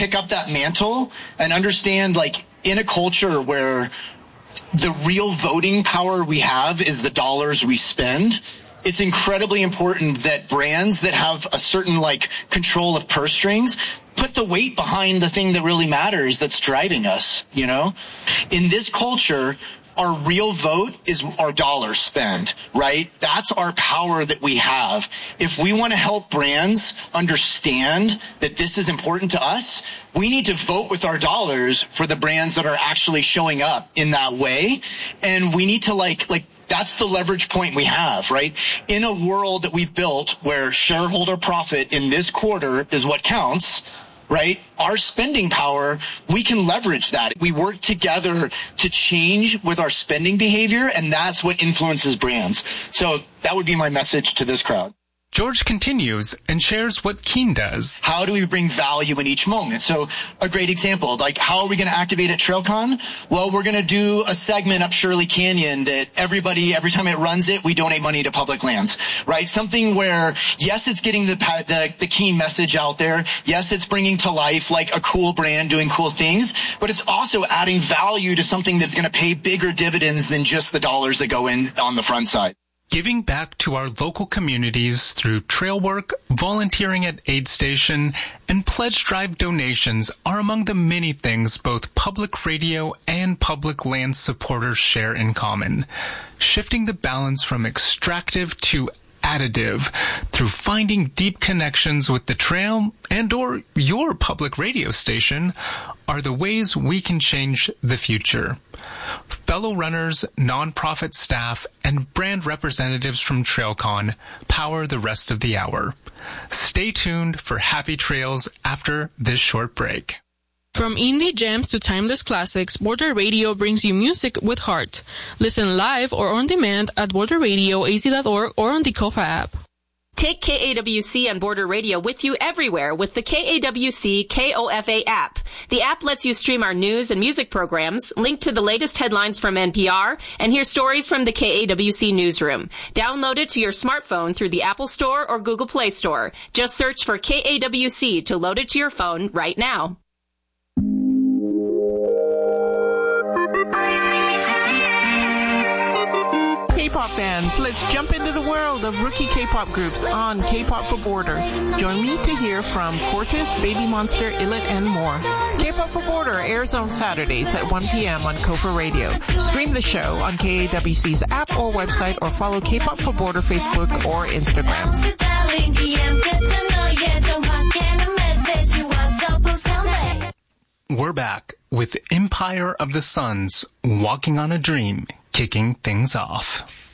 pick up that mantle and understand, like, in a culture where the real voting power we have is the dollars we spend, it's incredibly important that brands that have a certain, like, control of purse strings put the weight behind the thing that really matters, that's driving us, you know? In this culture, our real vote is our dollar spend, right? That's our power that we have. If we want to help brands understand that this is important to us, we need to vote with our dollars for the brands that are actually showing up in that way. And we need to like that's the leverage point we have, right? In a world that we've built where shareholder profit in this quarter is what counts, right? Our spending power, we can leverage that. We work together to change with our spending behavior, and that's what influences brands. So that would be my message to this crowd. George continues and shares what Keen does. How do we bring value in each moment? So a great example, like how are we going to activate at TrailCon? Well, we're going to do a segment up Shirley Canyon that everybody, every time it runs it, we donate money to public lands, right? Something where, yes, it's getting the Keen message out there. Yes, it's bringing to life like a cool brand doing cool things, but it's also adding value to something that's going to pay bigger dividends than just the dollars that go in on the front side. Giving back to our local communities through trail work, volunteering at aid station, and pledge drive donations are among the many things both public radio and public land supporters share in common. Shifting the balance from extractive to additive through finding deep connections with the trail and or your public radio station are the ways we can change the future. Fellow runners, nonprofit staff, and brand representatives from TrailCon power the rest of the hour. Stay tuned for happy trails after this short break. From indie gems to timeless classics, Border Radio brings you music with heart. Listen live or on demand at borderradioaz.org or on the Kofa app. Take KAWC and Border Radio with you everywhere with the KAWC KOFA app. The app lets you stream our news and music programs, link to the latest headlines from NPR, and hear stories from the KAWC newsroom. Download it to your smartphone through the Apple Store or Google Play Store. Just search for KAWC to load it to your phone right now. K-pop fans, let's jump into the world of rookie K-pop groups on K-pop for Border. Join me to hear from Cortez, Baby Monster, Illit, and more. K-pop for Border airs on Saturdays at 1 p.m. on Kofa Radio. Stream the show on KAWC's app or website, or follow K-pop for Border Facebook or Instagram. We're back with Empire of the Suns, Walking on a Dream, kicking things off.